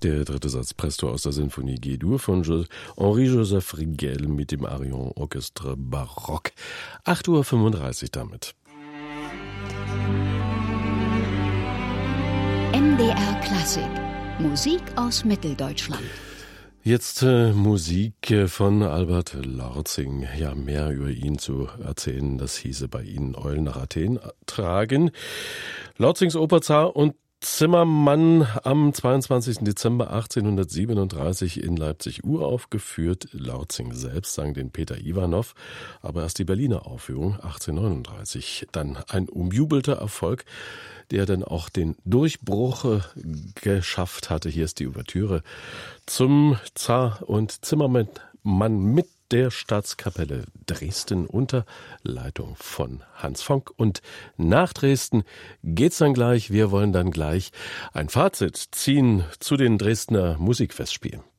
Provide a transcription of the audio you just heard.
der dritte Satz Presto aus der Sinfonie G-Dur von Henri-Joseph Rigel mit dem Arion Orchestre Baroque. 8:35 Uhr damit. MDR Klassik. Musik aus Mitteldeutschland. Jetzt Musik von Albert Lorzing. Ja, mehr über ihn zu erzählen, das hieße bei Ihnen Eulen nach Athen tragen. Lorzings Operzar und Zimmermann am 22. Dezember 1837 in Leipzig uraufgeführt. Lorzing selbst sang den Peter Iwanow, aber erst die Berliner Aufführung 1839. Dann ein umjubelter Erfolg, der dann auch den Durchbruch geschafft hatte. Hier ist die Ouvertüre zum Zar und Zimmermann mit der Staatskapelle Dresden unter Leitung von Hans Fonck. Und nach Dresden geht's dann gleich. Wir wollen dann gleich ein Fazit ziehen zu den Dresdner Musikfestspielen.